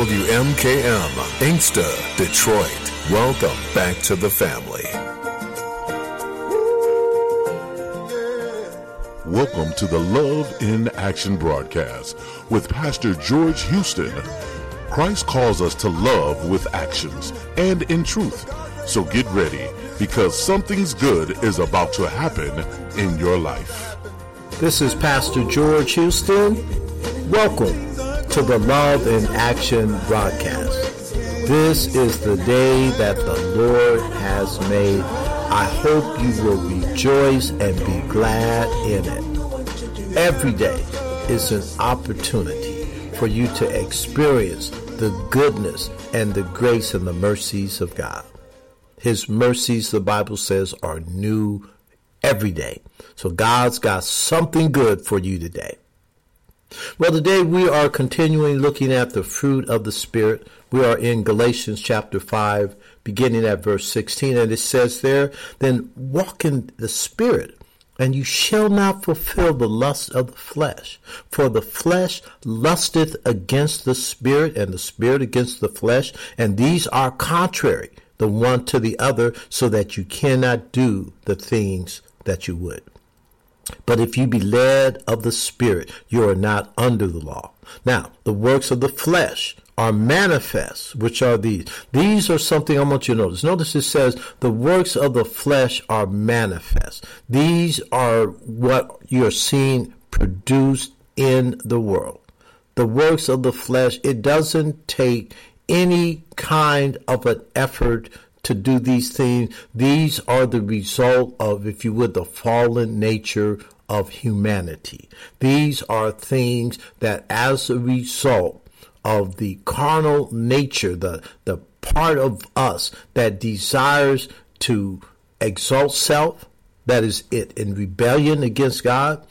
WMKM, Inkster, Detroit. Welcome back to the family. Welcome to the Love in Action broadcast with Pastor George Houston. Christ calls us to love with actions and in truth. So get ready, because something's good is about to happen in your life. This is Pastor George Houston. Welcome to the Love in Action broadcast. This is the day that the Lord has made. I hope you will rejoice and be glad in it. Every day is an opportunity for you to experience the goodness and the grace and the mercies of God. His mercies, the Bible says, are new every day. So God's got something good for you today. Well, today we are continuing looking at the fruit of the Spirit. We are in Galatians chapter 5, beginning at verse 16, and it says there, "Then walk in the Spirit, and you shall not fulfill the lust of the flesh. For the flesh lusteth against the Spirit, and the Spirit against the flesh, and these are contrary the one to the other, so that you cannot do the things that you would. But if you be led of the Spirit, you are not under the law. Now, the works of the flesh are manifest, which are these." These are something I want you to notice. Notice it says the works of the flesh are manifest. These are what you're seeing produced in the world. The works of the flesh, it doesn't take any kind of an effort to do these things. These are the result of, if you would, the fallen nature of humanity. These are things that, as a result of the carnal nature, the part of us that desires to exalt self, that is it, in rebellion against God,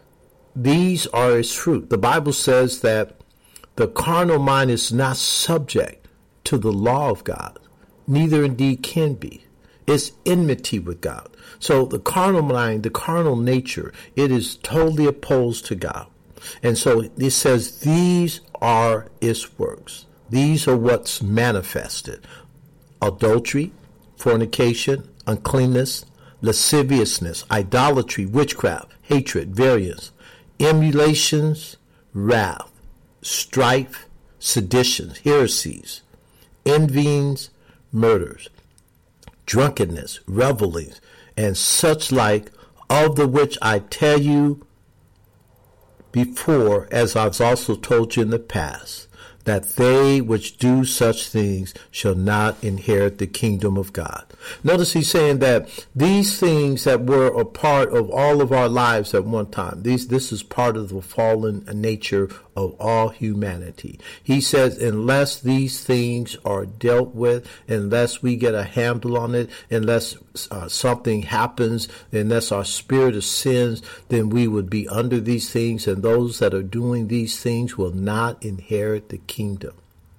these are its fruit. The Bible says that the carnal mind is not subject to the law of God, neither indeed can be. It's enmity with God. So the carnal mind, the carnal nature, it is totally opposed to God. And so it says these are its works. These are what's manifested: adultery, fornication, uncleanness, lasciviousness, idolatry, witchcraft, hatred, variance, emulations, wrath, strife, seditions, heresies, envyings, murders, drunkenness, revelings, and such like, of the which I tell you before, as I've also told you in the past, that they which do such things shall not inherit the kingdom of God. Notice he's saying that these things that were a part of all of our lives at one time, this is part of the fallen nature of all humanity. He says, unless these things are dealt with, unless we get a handle on it, unless something happens, unless our spirit ascends, then we would be under these things, and those that are doing these things will not inherit the kingdom.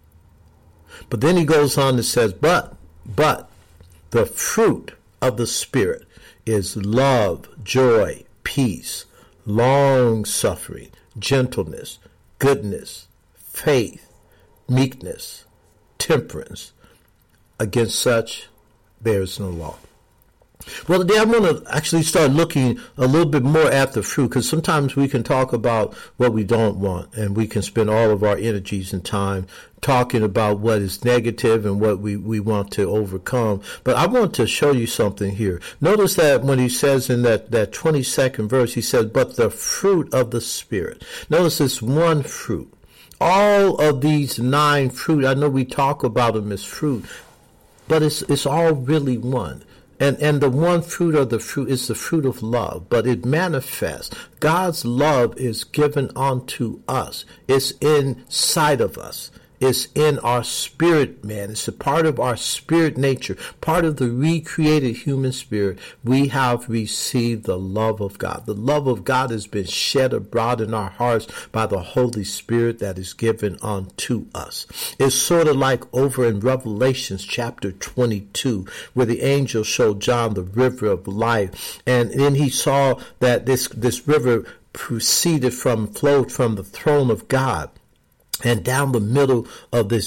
But then he goes on and says, but the fruit of the Spirit is love, joy, peace, long-suffering, gentleness, goodness, faith, meekness, temperance. Against such there is no law. Well, today I'm going to actually start looking a little bit more at the fruit, because sometimes we can talk about what we don't want, and we can spend all of our energies and time talking about what is negative and what we want to overcome. But I want to show you something here. Notice that when he says in that 22nd verse, he says, but the fruit of the Spirit. Notice this one fruit. All of these 9 fruit, I know we talk about them as fruit, but it's all really one. And the one fruit of the fruit is the fruit of love, but it manifests. God's love is given unto us. It's inside of us. It's in our spirit, man. It's a part of our spirit nature, part of the recreated human spirit. We have received the love of God. The love of God has been shed abroad in our hearts by the Holy Spirit that is given unto us. It's sort of like over in Revelations chapter 22, where the angel showed John the river of life. And then he saw that this river flowed from the throne of God. And down the middle of this